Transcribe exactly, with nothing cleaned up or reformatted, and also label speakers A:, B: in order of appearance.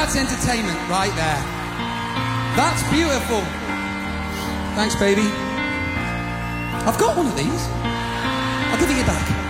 A: that's entertainment right there. That's beautiful. Thanks, baby. I've got one of these. I'll give it you back.